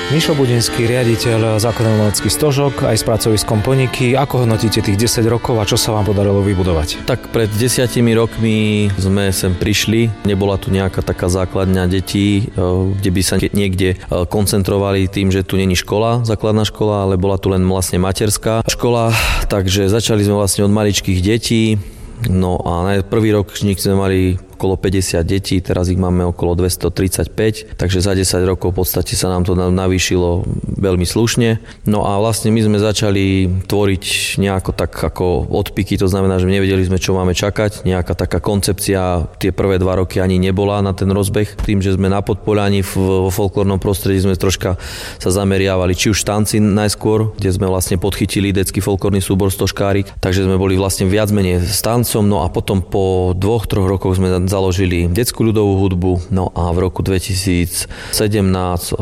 Mišo Budinský, riaditeľ základnej umeleckých stožok aj s pracoviskom Poniky. Ako hodnotíte tých 10 rokov a čo sa vám podarilo vybudovať? Tak pred 10 rokmi sme sem prišli. Nebola tu nejaká taká základňa detí, kde by sa niekde koncentrovali tým, že tu není škola, základná škola, ale bola tu len vlastne materská škola. Takže začali sme vlastne od maličkých detí. No a na prvý ročník sme mali okolo 50 detí, teraz ich máme okolo 235, takže za 10 rokov v podstate sa nám to navýšilo veľmi slušne. No a vlastne my sme začali tvoriť nejako tak ako odpiky, to znamená, že nevedeli sme, čo máme čakať, nejaká taká koncepcia tie prvé 2 roky ani nebola na ten rozbeh. Tým, že sme na Podpoľani vo folklórnom prostredí sme troška sa zameriavali, či už tanci najskôr, kde sme vlastne podchytili detský folklórny súbor Stožkárik, takže sme boli vlastne viac menej s tancom, no a potom po 2-3 rokoch sme založili detskú ľudovú hudbu, no a v roku 2017-18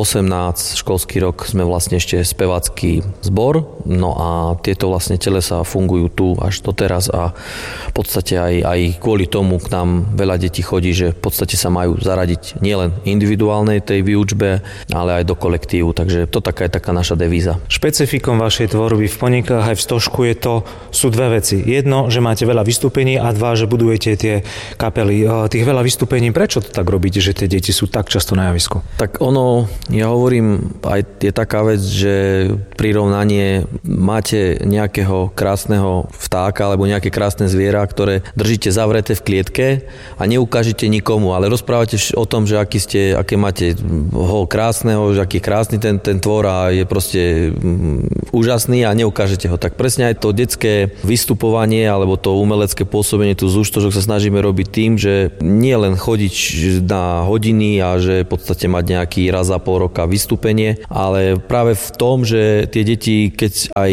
školský rok sme vlastne ešte spevácky zbor, no a tieto vlastne telesa fungujú tu až doteraz a v podstate aj kvôli tomu k nám veľa detí chodí, že v podstate sa majú zaradiť nielen individuálnej tej výučbe, ale aj do kolektívu, takže to je taká naša devíza. Špecifikom vašej tvorby v Ponikách aj v Stožku sú dve veci. Jedno, že máte veľa vystúpení a dva, že budujete tie kapely. Tých veľa vystúpení, prečo to tak robíte, že tie deti sú tak často na javisku? Tak ja hovorím, aj je taká vec, že prirovnanie máte nejakého krásneho vtáka alebo nejaké krásne zviera, ktoré držíte zavreté v klietke a neukážete nikomu, ale rozprávate o tom, že aké máte ho krásneho, že aký je krásny ten tvor a je proste úžasný a neukážete ho. Tak presne aj to detské vystupovanie alebo to umelecké pôsobenie tu z Stožok sa snažíme robiť tým, že nie len chodiť na hodiny a že v podstate mať nejaký raz za pol roka vystúpenie, ale práve v tom, že tie deti, keď aj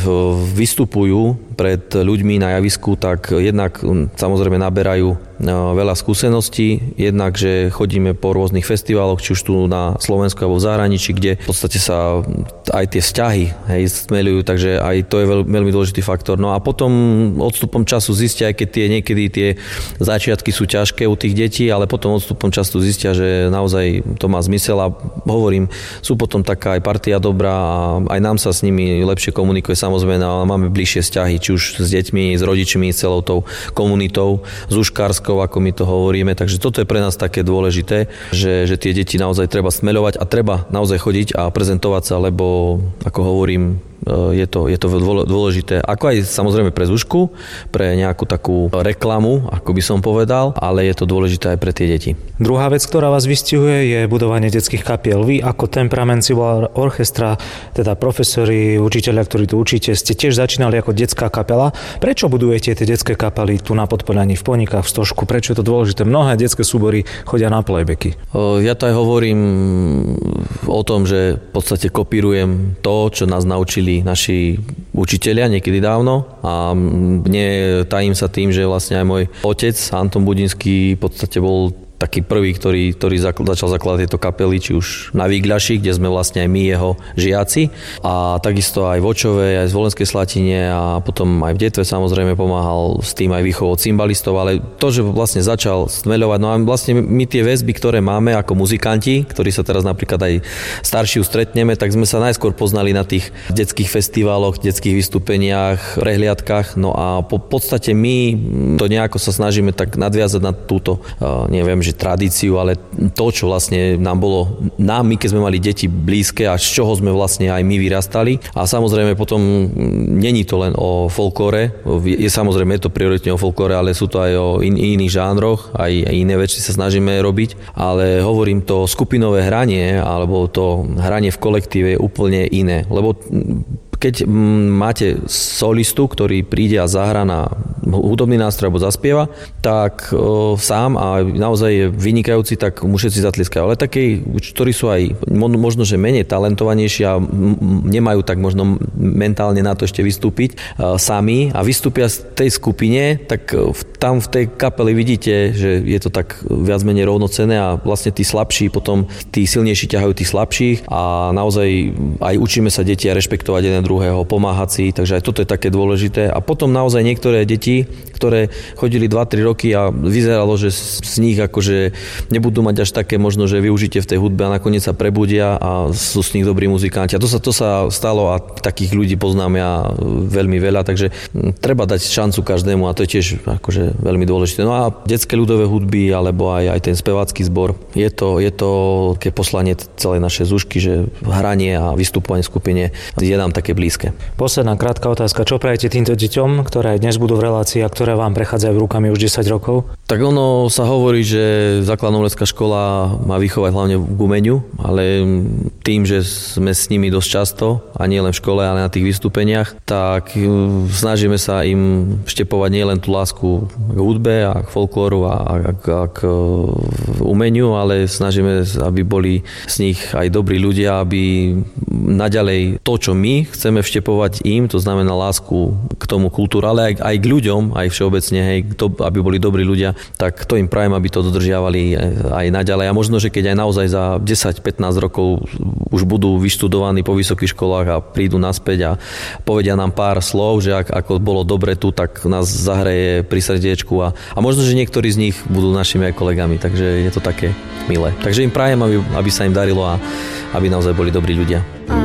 vystupujú pred ľuďmi na javisku, tak jednak samozrejme naberajú veľa skúseností, jednak, že chodíme po rôznych festivaloch, či už tu na Slovensku alebo v zahraničí, kde v podstate sa aj tie vzťahy stmeľujú, takže aj to je veľmi dôležitý faktor. No a potom odstupom času zistia, aj keď niekedy tie začiatky sú ťažké u tých detí, ale potom odstupom času zistia, že naozaj to má zmysel a hovorím, sú potom taká aj partia dobrá a aj nám sa s nimi lepšie komunikuje, samozrejme, ale máme bližšie vzťahy, či už s deťmi, s rodičmi, s celou tou komunitou, s uškárskou, ako my to hovoríme. Takže toto je pre nás také dôležité, že tie deti naozaj treba smeľovať a treba naozaj chodiť a prezentovať sa, lebo ako hovorím, je to dôležité, ako aj samozrejme pre Zušku, pre nejakú takú reklamu, ako by som povedal, ale je to dôležité aj pre tie deti. Druhá vec, ktorá vás vystihuje, je budovanie detských kapiel. Vy ako temperamentová orchestra, teda profesori, učiteľia, ktorí tu učíte, ste tiež začínali ako detská kapela. Prečo budujete tie detské kapely tu na Podpoľani, v Ponikách, v Stožku? Prečo je to dôležité? Mnohé detské súbory chodia na playbacky. Ja to aj hovorím o tom, že v podstate kopírujem to, čo nás naučili naši učitelia niekedy dávno a netajím sa tým, že vlastne aj môj otec Anton Budinský v podstate bol taký prvý, ktorý začal zakladať tieto kapely, či už na Výgľaši, kde sme vlastne aj my jeho žiaci a takisto aj v Očove, aj v Volenskej Slatine a potom aj v Detve samozrejme pomáhal s tým aj výchovou cymbalistov, ale to, že vlastne začal stmeľovať, no a vlastne my tie väzby, ktoré máme ako muzikanti, ktorí sa teraz napríklad aj starší stretneme, tak sme sa najskôr poznali na tých detských festivaloch, detských vystúpeniach, prehliadkach, no a po podstate my to nejako sa snažíme tak nadviazať na túto, neviem, že tradíciu, ale to, čo vlastne nám bolo, my keď sme mali deti blízke a z čoho sme vlastne aj my vyrastali. A samozrejme potom není to len o folklóre, samozrejme je to prioritne o folklóre, ale sú to aj o iných žánroch, aj iné veci sa snažíme robiť, ale hovorím, to skupinové hranie alebo to hranie v kolektíve je úplne iné, lebo keď máte solistu, ktorý príde a zahra na hudobný nástroj alebo zaspieva, tak sám a naozaj je vynikajúci, tak mu všetci zatlieskajú. Ale takí, ktorí sú aj možno, že menej talentovanejší a nemajú tak možno mentálne na to ešte vystúpiť sami a vystúpia z tej skupine, tak tam v tej kapeli vidíte, že je to tak viac menej rovnocenné a vlastne tí slabší potom, tí silnejší ťahajú tých slabších a naozaj aj učíme sa deti a rešpektovať jeden druhého, pomáhať si, takže aj toto je také dôležité. A potom naozaj niektoré deti, ktoré chodili 2-3 roky a vyzeralo, že z nich akože nebudú mať až také možno, že využitie v tej hudbe a nakoniec sa prebudia a sú z nich dobrí muzikanti. A to sa stalo a takých ľudí poznám ja veľmi veľa, takže treba dať šancu každému a to je tiež akože veľmi dôležité. No a detské ľudové hudby alebo aj ten spevácky zbor, je to také poslanie celej našej Zušky, že hranie a vystupovanie v skupine je nám také blízke. Posledná krátka otázka. Čo prajete týmto deťom, ktoré dnes budú v relácii a ktoré vám prechádzajú rukami už 10 rokov? Tak ono sa hovorí, že základná umelecká škola má vychovať hlavne k umeniu, ale tým, že sme s nimi dosť často, a nie len v škole, ale na tých vystúpeniach, tak snažíme sa im vštepovať nielen tú lásku k hudbe a k folklóru a k umeniu, ale snažíme, aby boli z nich aj dobrí ľudia, aby naďalej to, čo my chceme vštepovať im, to znamená lásku k tomu kultúru, ale aj k ľuďom, aj všeobecne, hej, aby boli dobrí ľudia, tak to im prajem, aby to dodržiavali aj naďalej. A možno, že keď aj naozaj za 10-15 rokov už budú vyštudovaní po vysokých školách a prídu naspäť a povedia nám pár slov, že ako bolo dobre tu, tak nás zahreje pri srdiečku a možno, že niektorí z nich budú našimi aj kolegami, takže je to také milé. Takže im prajem, aby sa im darilo a aby naozaj boli dobrí ľudia.